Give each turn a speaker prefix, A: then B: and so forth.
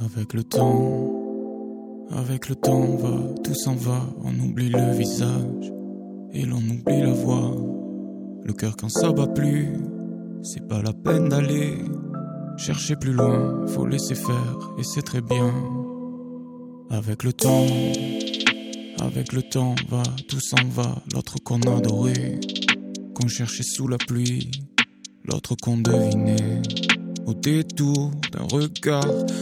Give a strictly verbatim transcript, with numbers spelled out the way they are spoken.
A: Avec le temps, avec le temps on va, tout s'en va, on oublie le visage et l'on oublie la voix. Le cœur quand ça bat plus, c'est pas la peine d'aller chercher plus loin, faut laisser faire et c'est très bien. Avec le temps, avec le temps va, tout s'en va, l'autre qu'on adorait, qu'on cherchait sous la pluie, l'autre qu'on devinait au détour d'un regard.